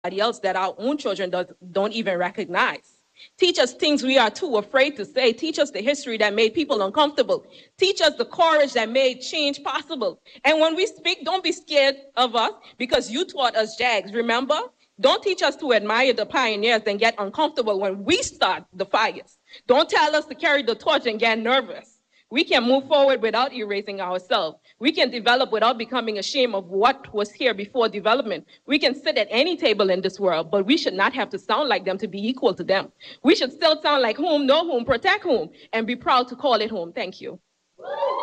else that our own children don't even recognize. Teach us things we are too afraid to say. Teach us the history that made people uncomfortable. Teach us the courage that made change possible. And when we speak, don't be scared of us because you taught us JAGS, remember? Don't teach us to admire the pioneers and get uncomfortable when we start the fires. Don't tell us to carry the torch and get nervous. We can move forward without erasing ourselves. We can develop without becoming ashamed of what was here before development. We can sit at any table in this world, but we should not have to sound like them to be equal to them. We should still sound like whom, know whom, protect whom, and be proud to call it home. Thank you.